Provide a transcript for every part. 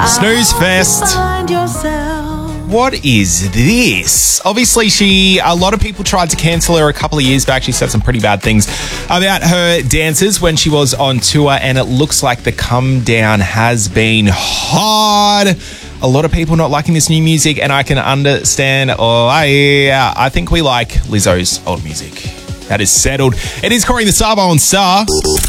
Snooze Fest. What is this? Obviously, a lot of people tried to cancel her a couple of years back. She said some pretty bad things about her dances when she was on tour, and it looks like the come down has been hard. A lot of people not liking this new music, and I can understand. I think we like Lizzo's old music. That is settled. It is Corey the Starbo on Star.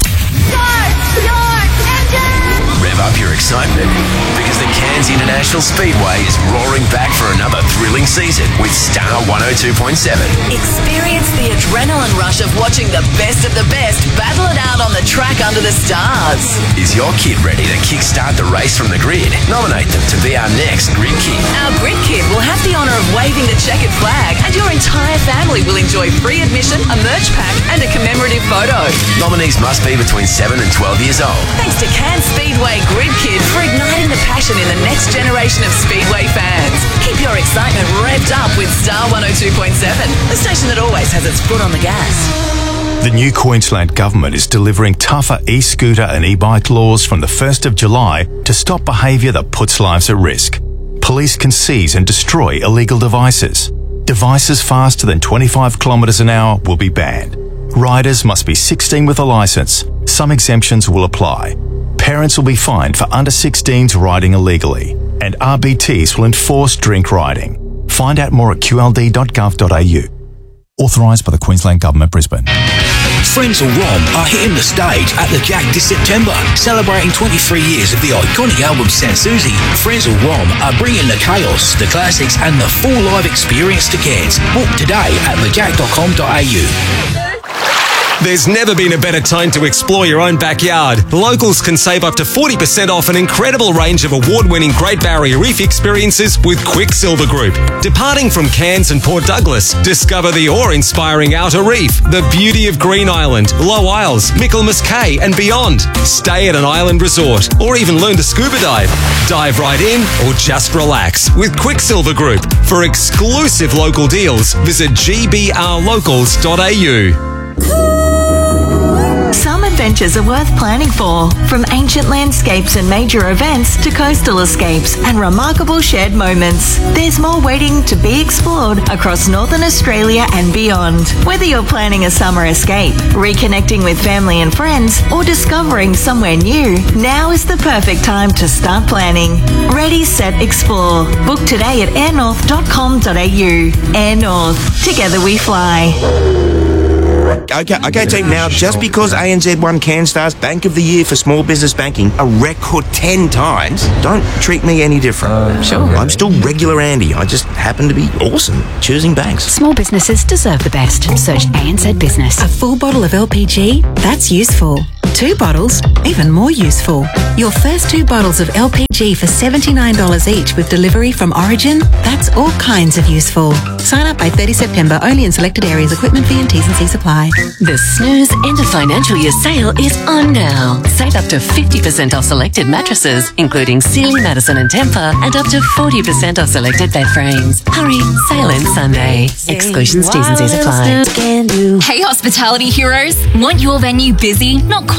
Rev up your excitement because the Cairns International Speedway is roaring back for another thrilling season with Star 102.7. Experience the adrenaline rush of watching the best battle it out on the track under the stars. Is your kid ready to kickstart the race from the grid? Nominate them to be our next Grid Kid. Our Grid Kid will have the honour of waving the checkered flag, and your entire family will enjoy free admission, a merch pack and a commemorative photo. Nominees must be between 7 and 12 years old. Thanks to Cairns Speedway Grid Kid for igniting the passion in the next generation of Speedway fans. Keep your excitement revved up with Star 102.7, the station that always has its foot on the gas. The new Queensland Government is delivering tougher e-scooter and e-bike laws from the 1st of July to stop behaviour that puts lives at risk. Police can seize and destroy illegal devices. Devices faster than 25 kilometres an hour will be banned. Riders must be 16 with a licence. Some exemptions will apply. Parents will be fined for under 16s riding illegally, and RBTs will enforce drink riding. Find out more at qld.gov.au. Authorised by the Queensland Government, Brisbane. Frenzal Rhomb are hitting the stage at the Jack this September. Celebrating 23 years of the iconic album Sans Souci, Frenzal Rhomb are bringing the chaos, the classics and the full live experience to Cairns. Book today at thejack.com.au. There's never been a better time to explore your own backyard. Locals can save up to 40% off an incredible range of award-winning Great Barrier Reef experiences with Quicksilver Group. Departing from Cairns and Port Douglas, discover the awe-inspiring Outer Reef, the beauty of Green Island, Low Isles, Michaelmas Cay and beyond. Stay at an island resort or even learn to scuba dive. Dive right in or just relax with Quicksilver Group. For exclusive local deals, visit gbrlocals.au. Some adventures are worth planning for, from ancient landscapes and major events to coastal escapes and remarkable shared moments. There's more waiting to be explored across Northern Australia and beyond. Whether you're planning a summer escape, reconnecting with family and friends, or discovering somewhere new, now is the perfect time to start planning. Ready, set, explore. Book today at airnorth.com.au. Air North. Together we fly. Okay, team. Now, just because ANZ won CanStar's Bank of the Year for Small Business Banking a record 10 times, don't treat me any different. Sure. I'm still regular Andy. I just happen to be awesome choosing banks. Small businesses deserve the best. Search ANZ Business. A full bottle of LPG? That's useful. 2 bottles? Even more useful. Your first 2 bottles of LPG for $79 each with delivery from Origin? That's all kinds of useful. Sign up by 30 September only in selected areas. Equipment fee and T's and C's apply. The Snooze End of Financial Year sale is on now. Save up to 50% off selected mattresses, including Sealy, Madison and Tempur, and up to 40% off selected bed frames. Hurry, sale ends Sunday. Exclusions, T's and C's apply. Hey, hospitality heroes. Want your venue busy, not